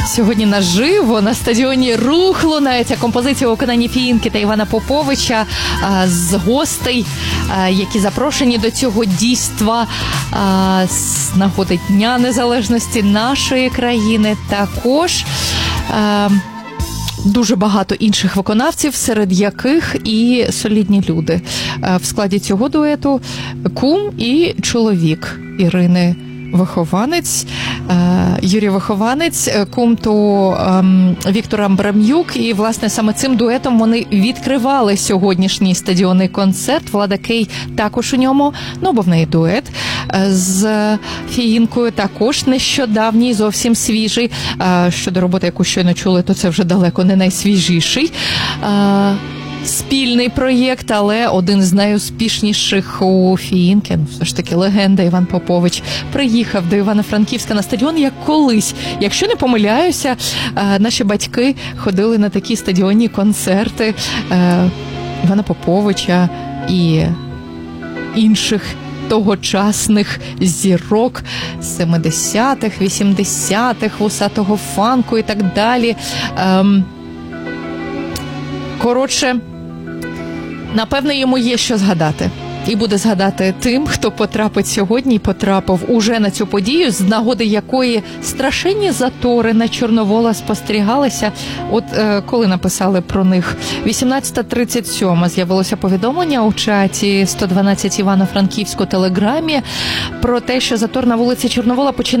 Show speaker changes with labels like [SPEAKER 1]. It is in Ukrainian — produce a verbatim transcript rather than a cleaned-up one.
[SPEAKER 1] Сьогодні наживо на стадіоні «Рух» лунається композиція у виконанні Фіїнки та Івана Поповича з гостей, які запрошені до цього дійства з нагоди Дня Незалежності нашої країни. Також дуже багато інших виконавців, серед яких і солідні люди. В складі цього дуету кум і чоловік Ірини Вихованець, Юрій Вихованець, кум то ем, Віктор Абрам'юк, і, власне, саме цим дуетом вони відкривали сьогоднішній стадіонний концерт. Влада Кей також у ньому, ну, бо в неї дует з Фіїнкою, також нещодавній, зовсім свіжий. Щодо роботи, яку щойно чули, то це вже далеко не найсвіжіший спільний проєкт, але один з найуспішніших у Фіїнки. Ну, все ж таки, легенда Іван Попович приїхав до Івано-Франківська на стадіон, як колись. Якщо не помиляюся, наші батьки ходили на такі стадіонні концерти Івана Поповича і інших тогочасних зірок семидесятих, вісімдесятих, вусатого фанку і так далі. Коротше, напевне, йому є що згадати. І буде згадати тим, хто потрапить сьогодні і потрапив уже на цю подію, з нагоди якої страшенні затори на Чорновола спостерігалися. От е, коли написали про них вісімнадцята тридцять сьом з'явилося повідомлення у чаті сто дванадцять Івано-Франківську телеграмі про те, що затор на вулиці Чорновола починає